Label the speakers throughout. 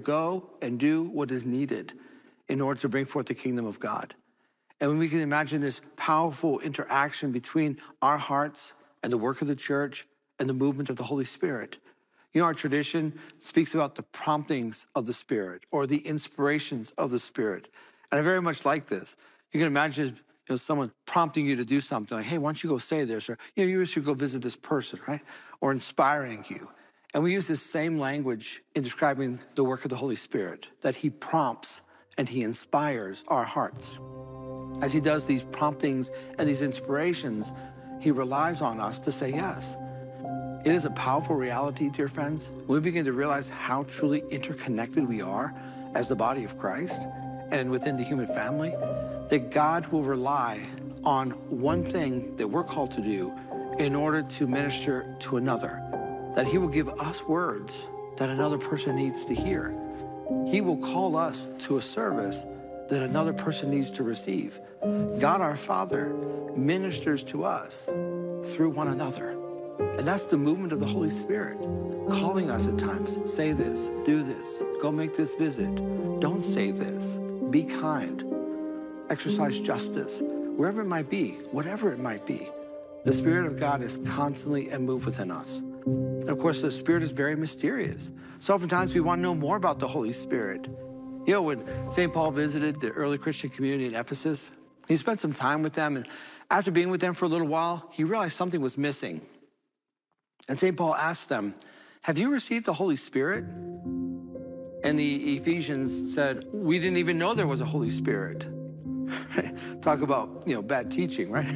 Speaker 1: go and do what is needed in order to bring forth the kingdom of God. And when we can imagine this powerful interaction between our hearts and the work of the church and the movement of the Holy Spirit. You know, our tradition speaks about the promptings of the Spirit or the inspirations of the Spirit. And I very much like this. You can imagine someone prompting you to do something like, hey, why don't you go say this? Or, you should go visit this person, right? Or inspiring you. And we use this same language in describing the work of the Holy Spirit, that he prompts and he inspires our hearts. As he does these promptings and these inspirations, he relies on us to say yes. It is a powerful reality, dear friends, when we begin to realize how truly interconnected we are as the body of Christ and within the human family, that God will rely on one thing that we're called to do in order to minister to another, that he will give us words that another person needs to hear. He will call us to a service that another person needs to receive. God our Father ministers to us through one another. And that's the movement of the Holy Spirit, calling us at times, say this, do this, go make this visit, don't say this, be kind, exercise justice, wherever it might be, whatever it might be. The Spirit of God is constantly at move within us. And of course, the Spirit is very mysterious. So oftentimes we want to know more about the Holy Spirit. When St. Paul visited the early Christian community in Ephesus, he spent some time with them, and after being with them for a little while, he realized something was missing. And St. Paul asked them, have you received the Holy Spirit? And the Ephesians said, we didn't even know there was a Holy Spirit. Talk about, bad teaching, right?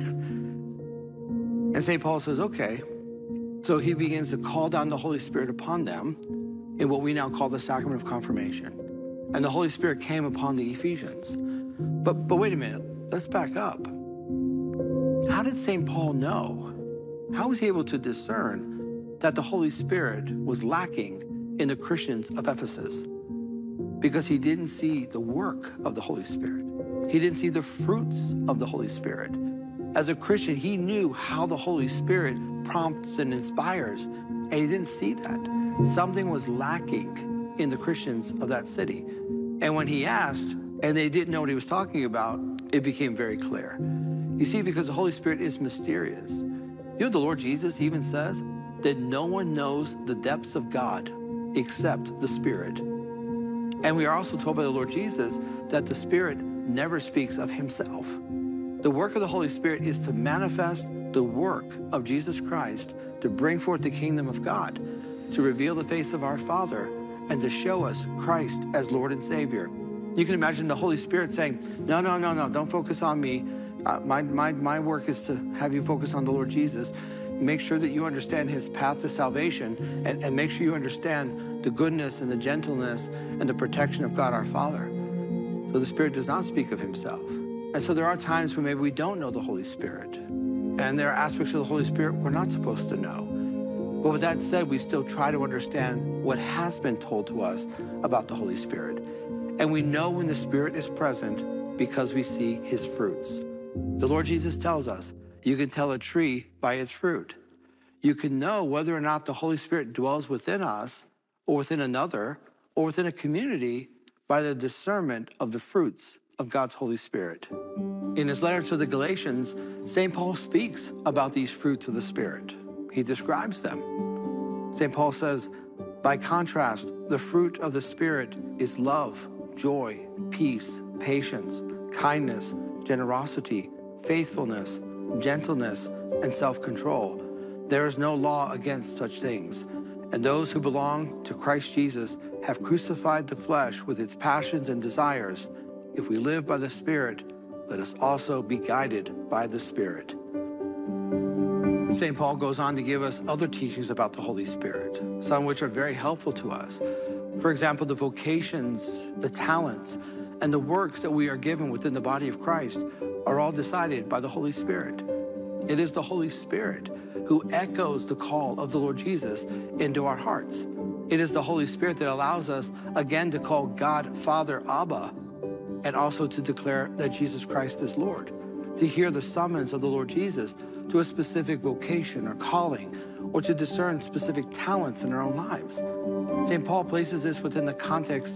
Speaker 1: And St. Paul says, okay. So he begins to call down the Holy Spirit upon them in what we now call the sacrament of confirmation. And the Holy Spirit came upon the Ephesians. But wait a minute, let's back up. How did St. Paul know? How was he able to discern that the Holy Spirit was lacking in the Christians of Ephesus? Because he didn't see the work of the Holy Spirit. He didn't see the fruits of the Holy Spirit. As a Christian, he knew how the Holy Spirit prompts and inspires, and he didn't see that. Something was lacking in the Christians of that city. And when he asked, and they didn't know what he was talking about, it became very clear. You see, because the Holy Spirit is mysterious. The Lord Jesus even says that no one knows the depths of God except the Spirit. And we are also told by the Lord Jesus that the Spirit never speaks of himself. The work of the Holy Spirit is to manifest the work of Jesus Christ, to bring forth the kingdom of God, to reveal the face of our Father, and to show us Christ as Lord and Savior. You can imagine the Holy Spirit saying, no, don't focus on me. My work is to have you focus on the Lord Jesus. Make sure that you understand his path to salvation, and make sure you understand the goodness and the gentleness and the protection of God our Father. So the Spirit does not speak of himself. And so there are times when maybe we don't know the Holy Spirit. And there are aspects of the Holy Spirit we're not supposed to know. But with that said, we still try to understand what has been told to us about the Holy Spirit. And we know when the Spirit is present because we see his fruits. The Lord Jesus tells us, you can tell a tree by its fruit. You can know whether or not the Holy Spirit dwells within us or within another or within a community by the discernment of the fruits of God's Holy Spirit. In his letter to the Galatians, St. Paul speaks about these fruits of the Spirit. He describes them. St. Paul says, by contrast, the fruit of the Spirit is love, joy, peace, patience, kindness, generosity, faithfulness, gentleness, and self-control. There is no law against such things. And those who belong to Christ Jesus have crucified the flesh with its passions and desires. If we live by the Spirit, let us also be guided by the Spirit. St. Paul goes on to give us other teachings about the Holy Spirit, some which are very helpful to us. For example, the vocations, the talents, and the works that we are given within the body of Christ are all decided by the Holy Spirit. It is the Holy Spirit who echoes the call of the Lord Jesus into our hearts. It is the Holy Spirit that allows us again to call God Father Abba, and also to declare that Jesus Christ is Lord, to hear the summons of the Lord Jesus to a specific vocation or calling, or to discern specific talents in our own lives. St. Paul places this within the context